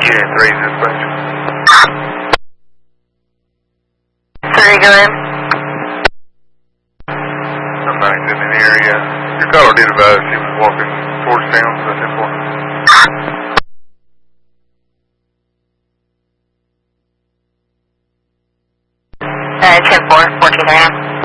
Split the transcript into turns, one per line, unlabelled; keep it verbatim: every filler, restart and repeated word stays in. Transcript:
Unit three dispatch.
Three, go in.
Somebody's in the area. Your caller did advise she was walking towards town, so that's important.
Uh, ten four, fourteen a m